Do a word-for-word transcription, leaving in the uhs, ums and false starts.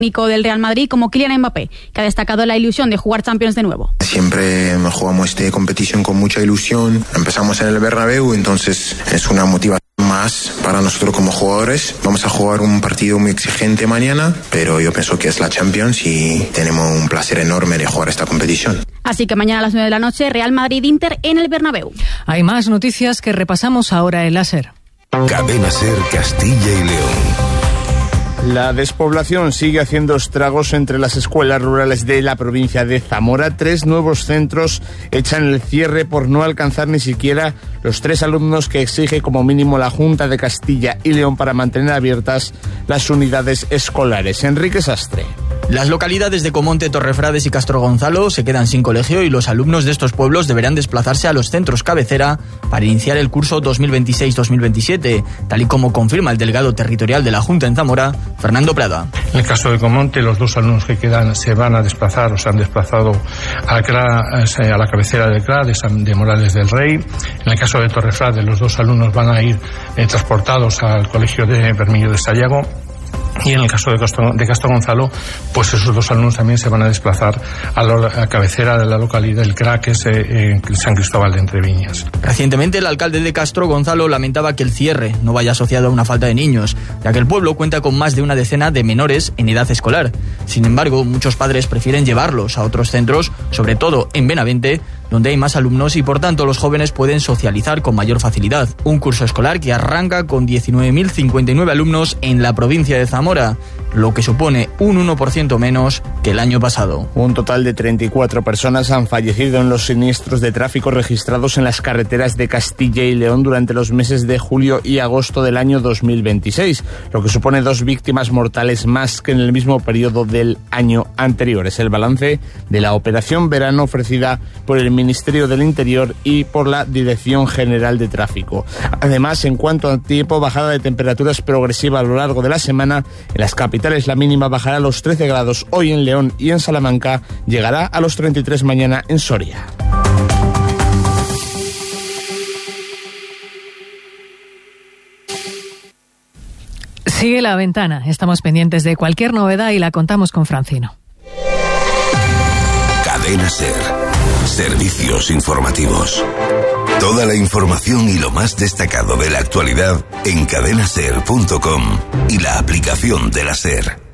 técnico del Real Madrid como Kylian Mbappé, que ha destacado la ilusión de jugar Champions de nuevo. Siempre jugamos esta competición con mucha ilusión. Empezamos en el Bernabéu, entonces es una motivación más para nosotros como jugadores. Vamos a jugar un partido muy exigente mañana, pero yo pienso que es la Champions y tenemos un placer enorme de jugar esta competición. Así que mañana a las nueve de la noche, Real Madrid-Inter en el Bernabéu. Hay más noticias que repasamos ahora en la SER. Cadena SER Castilla y León. La despoblación sigue haciendo estragos entre las escuelas rurales de la provincia de Zamora. Tres nuevos centros echan el cierre por no alcanzar ni siquiera los tres alumnos que exige como mínimo la Junta de Castilla y León para mantener abiertas las unidades escolares. Enrique Sastre. Las localidades de Comonte, Torrefrades y Castro Gonzalo se quedan sin colegio y los alumnos de estos pueblos deberán desplazarse a los centros cabecera para iniciar el curso dos mil veintiséis dos mil veintisiete, tal y como confirma el delegado territorial de la Junta en Zamora, Fernando Prada. En el caso de Comonte, los dos alumnos que quedan se van a desplazar o se han desplazado a, Cra, a la cabecera del C R A de, San, de Morales del Rey. En el caso de Torrefrades, los dos alumnos van a ir eh, transportados al colegio de Bermillo de Sayago. Y en el caso de Castro, de Castro Gonzalo, pues esos dos alumnos también se van a desplazar a la, a cabecera de la localidad del C R A, que es eh, San Cristóbal de Entreviñas. Recientemente, el alcalde de Castro Gonzalo lamentaba que el cierre no vaya asociado a una falta de niños, ya que el pueblo cuenta con más de una decena de menores en edad escolar. Sin embargo, muchos padres prefieren llevarlos a otros centros, sobre todo en Benavente, donde hay más alumnos y por tanto los jóvenes pueden socializar con mayor facilidad. Un curso escolar que arranca con diecinueve mil cincuenta y nueve alumnos en la provincia de Zamora, lo que supone un uno por ciento menos que el año pasado. Un total de treinta y cuatro personas han fallecido en los siniestros de tráfico registrados en las carreteras de Castilla y León durante los meses de julio y agosto del año dos mil veintiséis, lo que supone dos víctimas mortales más que en el mismo periodo del año anterior. Es el balance de la operación verano ofrecida por el Ministerio del Interior y por la Dirección General de Tráfico. Además, en cuanto al tiempo, bajada de temperaturas progresiva a lo largo de la semana. En las capitales la mínima bajará a los trece grados hoy en León y en Salamanca, llegará a los treinta y tres mañana en Soria. Sigue La Ventana. Estamos pendientes de cualquier novedad y la contamos con Francino. Cadena SER. Servicios informativos. Toda la información y lo más destacado de la actualidad en cadena ser punto com y la aplicación de la SER.